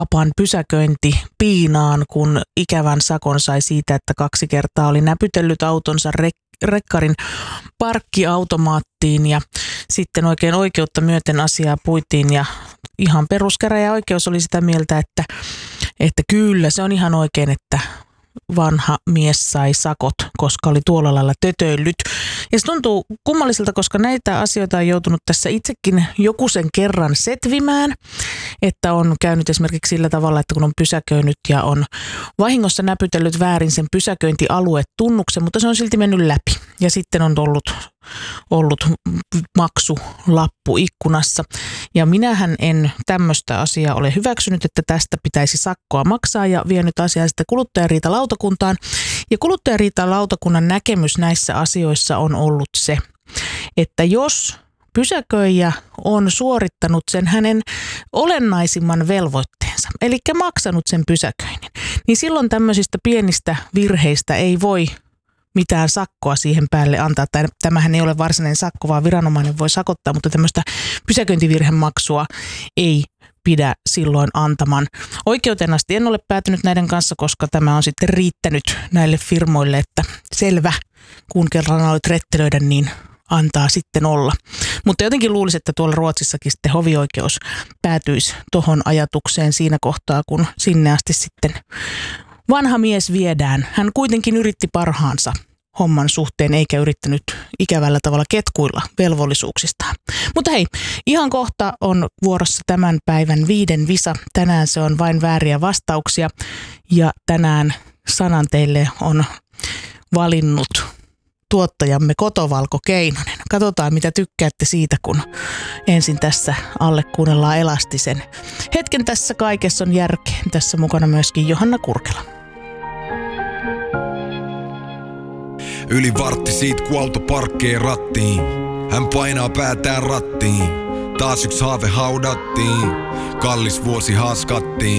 Apan pysäköinti piinaan, kun ikävän sakon sai siitä, että 2 kertaa oli näpytellyt autonsa rekkarin parkkiautomaattiin ja sitten oikein oikeutta myöten asiaa puitiin ja ihan peruskäräjäoikeus oli sitä mieltä, että kyllä se on ihan oikein, että vanha mies sai sakot, koska oli tuolla lailla tötöillyt. Ja se tuntuu kummalliselta, koska näitä asioita on joutunut tässä itsekin joku sen kerran setvimään, että on käynyt esimerkiksi sillä tavalla, että kun on pysäköinyt ja on vahingossa näpytellyt väärin sen pysäköintialuetunnuksen, mutta se on silti mennyt läpi. Ja sitten on ollut maksulappu ikkunassa. Ja minähän en tämmöistä asiaa ole hyväksynyt, että tästä pitäisi sakkoa maksaa ja vienyt asiaa sitten kuluttajariitalautakuntaan. Ja kuluttajariitalautakunnan näkemys näissä asioissa on ollut se, että jos pysäköijä on suorittanut sen hänen olennaisimman velvoitteensa, eli maksanut sen pysäköinnin, niin silloin tämmöisistä pienistä virheistä ei voi mitään sakkoa siihen päälle antaa. Tämähän ei ole varsinainen sakko, vaan viranomainen voi sakottaa, mutta tämmöistä pysäköintivirhemaksua ei pidä silloin antaman. Oikeuteen asti en ole päätynyt näiden kanssa, koska tämä on sitten riittänyt näille firmoille, että selvä, kun kerran aloit rettelöidä, niin antaa sitten olla. Mutta jotenkin luulisin, että tuolla Ruotsissakin sitten hovioikeus päätyisi tohon ajatukseen siinä kohtaa, kun sinne asti sitten vanha mies viedään. Hän kuitenkin yritti parhaansa homman suhteen, eikä yrittänyt ikävällä tavalla ketkuilla velvollisuuksistaan. Mutta hei, ihan kohta on vuorossa tämän päivän 5. visa. Tänään se on vain vääriä vastauksia ja tänään sanan teille on valinnut tuottajamme Kotovalko Keinonen. Katsotaan, mitä tykkäätte siitä, kun ensin tässä alle kuunnellaan Elastisen. Hetken tässä kaikessa on järkeä. Tässä mukana myöskin Johanna Kurkela. Yli vartti siitä, kun auto parkkee rattiin. Hän painaa päätään rattiin. Taas yksi haave haudattiin. Kallis vuosi haaskattiin.